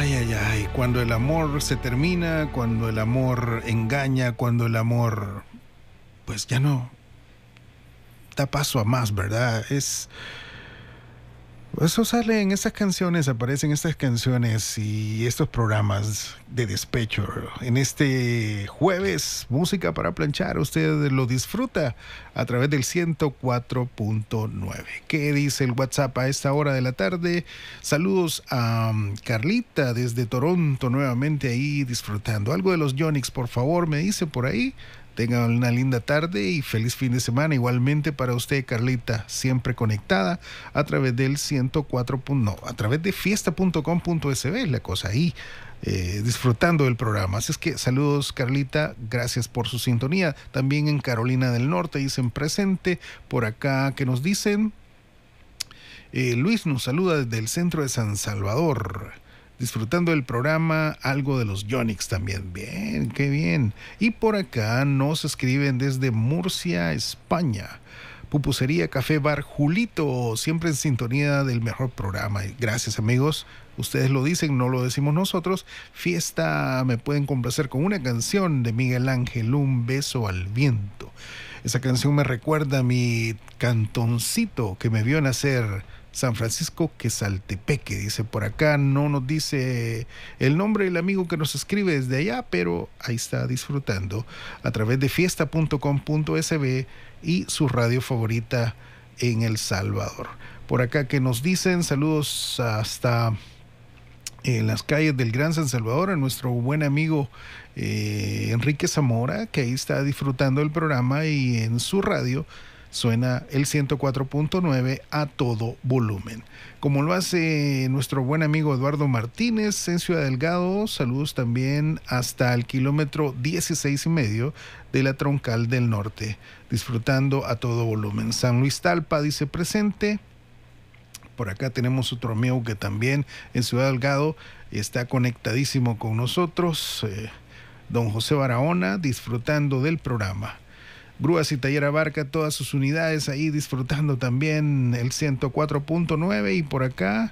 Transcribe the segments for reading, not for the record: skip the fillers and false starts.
Ay, ay, ay, cuando el amor se termina, cuando el amor engaña, cuando el amor, pues ya no da paso a más, ¿verdad? Eso sale en estas canciones, aparecen estas canciones y estos programas de despecho. En este jueves, música para planchar, usted lo disfruta a través del 104.9. ¿Qué dice el WhatsApp a esta hora de la tarde? Saludos a Carlita desde Toronto, nuevamente ahí disfrutando. Algo de los Yonix, por favor, me dice por ahí. Tengan una linda tarde y feliz fin de semana. Igualmente para usted, Carlita, siempre conectada a través del 104. No, a través de fiesta.com.sb, la cosa ahí, disfrutando del programa. Así es que saludos, Carlita, gracias por su sintonía. También en Carolina del Norte dicen presente. Por acá, ¿qué nos dicen? Luis nos saluda desde el centro de San Salvador. Disfrutando del programa, algo de los Yonix también. Bien, qué bien. Y por acá nos escriben desde Murcia, España. Pupusería Café Bar Julito, siempre en sintonía del mejor programa. Gracias, amigos. Ustedes lo dicen, no lo decimos nosotros. Fiesta, me pueden complacer con una canción de Miguel Ángel, Un beso al viento. Esa canción me recuerda a mi cantoncito que me vio nacer, San Francisco Quesaltepeque, dice por acá. No nos dice el nombre del amigo que nos escribe desde allá, pero ahí está disfrutando a través de fiesta.com.sb y su radio favorita en El Salvador. Por acá que nos dicen saludos hasta en las calles del Gran San Salvador a nuestro buen amigo Enrique Zamora, que ahí está disfrutando el programa y en su radio suena el 104.9 a todo volumen. Como lo hace nuestro buen amigo Eduardo Martínez en Ciudad Delgado, saludos también hasta el kilómetro 16.5 de la Troncal del Norte, disfrutando a todo volumen. San Luis Talpa dice presente. Por acá tenemos otro amigo que también en Ciudad Delgado está conectadísimo con nosotros, don José Barahona, disfrutando del programa. Grúas y Taller Abarca, todas sus unidades ahí disfrutando también el 104.9. Y por acá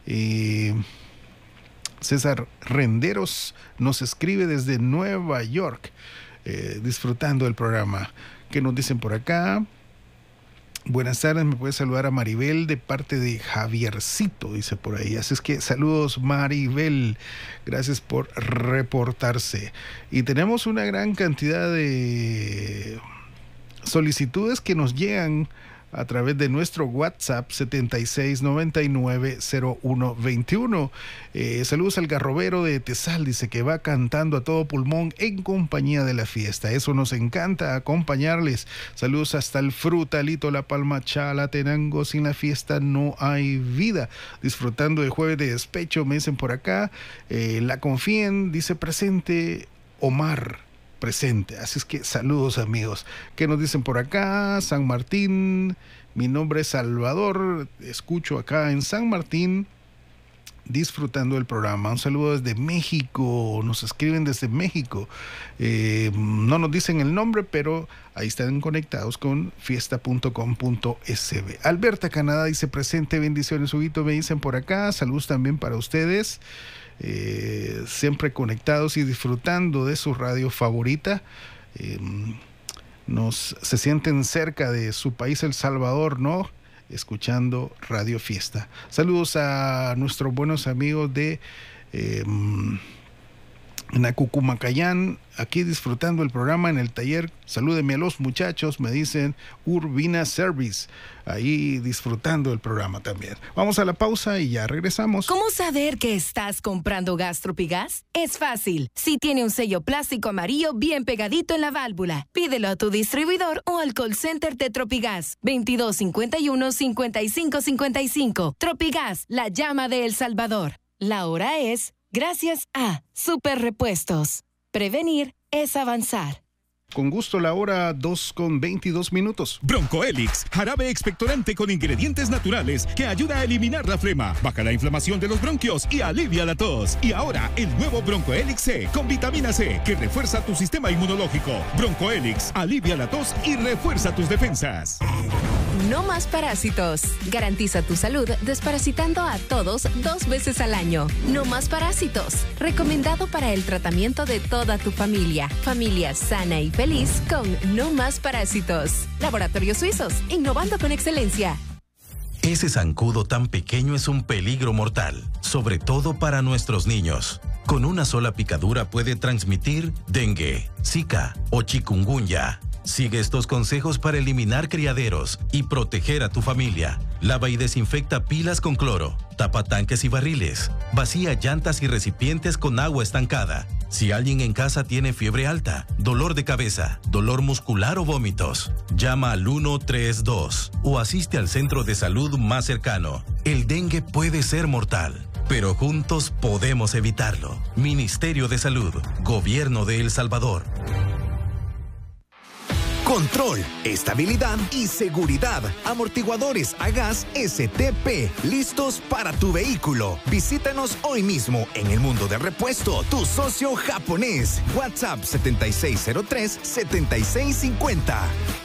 César Renderos nos escribe desde Nueva York, disfrutando del programa. ¿Qué nos dicen por acá? Buenas tardes, me puede saludar a Maribel de parte de Javiercito, dice por ahí. Así es que saludos, Maribel, gracias por reportarse. Y tenemos una gran cantidad de solicitudes que nos llegan a través de nuestro WhatsApp 76990121. Saludos al Garrobero de Tezal, dice que va cantando a todo pulmón en compañía de la fiesta. Eso nos encanta, acompañarles. Saludos hasta el Frutalito, La Palma, Chalatenango. Sin la fiesta no hay vida. Disfrutando de jueves de despecho, me dicen por acá. La Confíen, dice presente Omar. Presente. Así es que saludos, amigos. ¿Qué nos dicen por acá? San Martín, mi nombre es Salvador, escucho acá en San Martín, disfrutando del programa. Un saludo desde México, nos escriben desde México. No nos dicen el nombre, pero ahí están conectados con fiesta.com.sb. Alberta, Canadá, dice presente, bendiciones, Huguito, me dicen por acá. Saludos también para ustedes. Siempre conectados y disfrutando de su radio favorita. Se sienten cerca de su país, El Salvador, ¿no? Escuchando Radio Fiesta. Saludos a nuestros buenos amigos de Nacucumacayán, aquí disfrutando el programa en el taller. Salúdenme a los muchachos, me dicen Urbina Service, ahí disfrutando el programa también. Vamos a la pausa y ya regresamos. ¿Cómo saber que estás comprando gas Tropigas? Es fácil, si tiene un sello plástico amarillo bien pegadito en la válvula. Pídelo a tu distribuidor o al call center de Tropigas, 2251-5555. Tropigas, la llama de El Salvador. La hora es gracias a Super Repuestos. Prevenir es avanzar. Con gusto, la hora 2:22. Bronco Helix, jarabe expectorante con ingredientes naturales que ayuda a eliminar la flema, baja la inflamación de los bronquios y alivia la tos. Y ahora, el nuevo Bronco Helix C con vitamina C que refuerza tu sistema inmunológico. Bronco Helix, alivia la tos y refuerza tus defensas. No Más Parásitos. Garantiza tu salud desparasitando a todos 2 veces al año. No Más Parásitos. Recomendado para el tratamiento de toda tu familia. Familia sana y feliz con No Más Parásitos. Laboratorios Suizos, innovando con excelencia. Ese zancudo tan pequeño es un peligro mortal, sobre todo para nuestros niños. Con una sola picadura puede transmitir dengue, zika o chikungunya. Sigue estos consejos para eliminar criaderos y proteger a tu familia. Lava y desinfecta pilas con cloro, tapa tanques y barriles, vacía llantas y recipientes con agua estancada. Si alguien en casa tiene fiebre alta, dolor de cabeza, dolor muscular o vómitos, llama al 132 o asiste al centro de salud más cercano. El dengue puede ser mortal, pero juntos podemos evitarlo. Ministerio de Salud, Gobierno de El Salvador. Control, estabilidad y seguridad. Amortiguadores a gas STP, listos para tu vehículo. Visítanos hoy mismo en El Mundo del Repuesto, tu socio japonés. WhatsApp 7603-7650.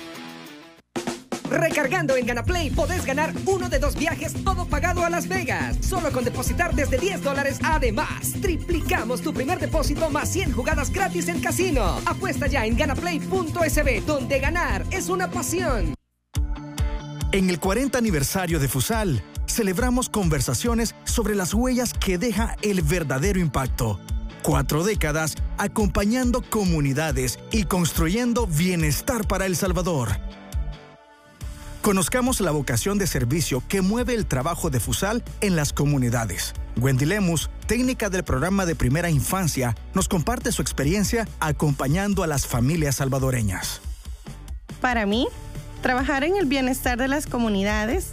Recargando en GanaPlay podés ganar uno de 2 viajes todo pagado a Las Vegas. Solo con depositar desde $10. Además, triplicamos tu primer depósito más 100 jugadas gratis en casino. Apuesta ya en ganaplay.sb, donde ganar es una pasión. En el 40 aniversario de Fusal, celebramos conversaciones sobre las huellas que deja el verdadero impacto. 4 décadas acompañando comunidades y construyendo bienestar para El Salvador. Conozcamos la vocación de servicio que mueve el trabajo de Fusal en las comunidades. Wendy Lemus, técnica del programa de primera infancia, nos comparte su experiencia acompañando a las familias salvadoreñas. Para mí, trabajar en el bienestar de las comunidades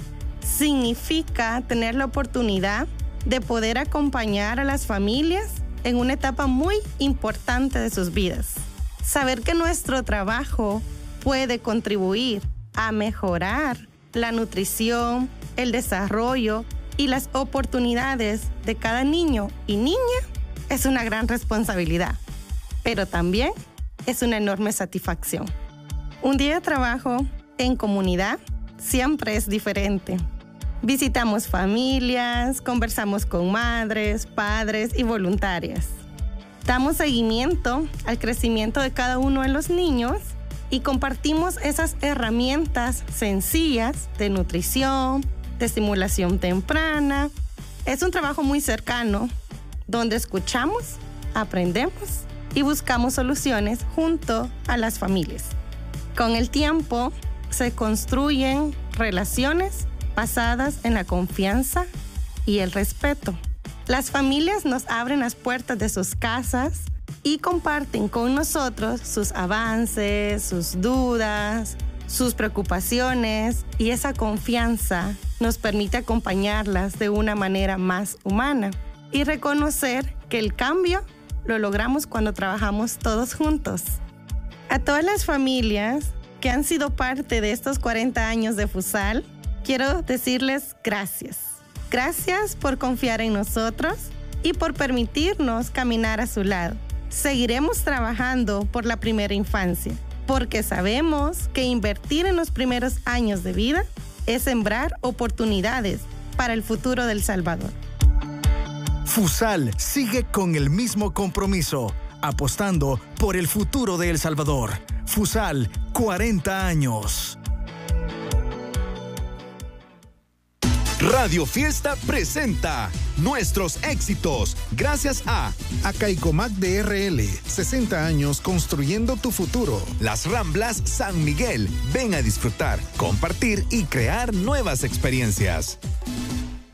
significa tener la oportunidad de poder acompañar a las familias en una etapa muy importante de sus vidas. Saber que nuestro trabajo puede contribuir a mejorar la nutrición, el desarrollo y las oportunidades de cada niño y niña es una gran responsabilidad, pero también es una enorme satisfacción. Un día de trabajo en comunidad siempre es diferente. Visitamos familias, conversamos con madres, padres y voluntarias. Damos seguimiento al crecimiento de cada uno de los niños y compartimos esas herramientas sencillas de nutrición, de estimulación temprana. Es un trabajo muy cercano, donde escuchamos, aprendemos y buscamos soluciones junto a las familias. Con el tiempo se construyen relaciones basadas en la confianza y el respeto. Las familias nos abren las puertas de sus casas y comparten con nosotros sus avances, sus dudas, sus preocupaciones, y esa confianza nos permite acompañarlas de una manera más humana y reconocer que el cambio lo logramos cuando trabajamos todos juntos. A todas las familias que han sido parte de estos 40 años de Fusal, quiero decirles gracias. Gracias por confiar en nosotros y por permitirnos caminar a su lado. Seguiremos trabajando por la primera infancia, porque sabemos que invertir en los primeros años de vida es sembrar oportunidades para el futuro de El Salvador. Fusal sigue con el mismo compromiso, apostando por el futuro de El Salvador. Fusal, 40 años. Radio Fiesta presenta nuestros éxitos gracias a Caicomac DRL, 60 años construyendo tu futuro. Las Ramblas San Miguel. Ven a disfrutar, compartir y crear nuevas experiencias.